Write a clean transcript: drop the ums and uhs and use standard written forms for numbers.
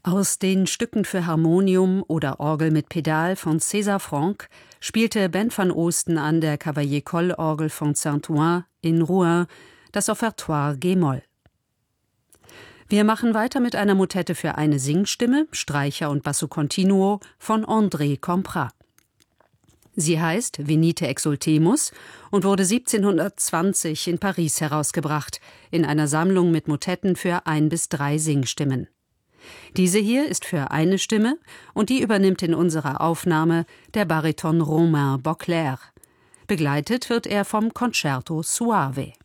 Aus den Stücken für Harmonium oder Orgel mit Pedal von César Franck spielte Ben van Oosten an der Cavaillé-Coll-Orgel von Saint-Ouen in Rouen das Offertoire g-Moll. Wir machen weiter mit einer Motette für eine Singstimme, Streicher und Basso Continuo von André Comprat. Sie heißt Venite exultemus und wurde 1720 in Paris herausgebracht, in einer Sammlung mit Motetten für 1 bis 3 Singstimmen. Diese hier ist für eine Stimme und die übernimmt in unserer Aufnahme der Bariton Romain Beauclerc. Begleitet wird er vom Concerto Suave.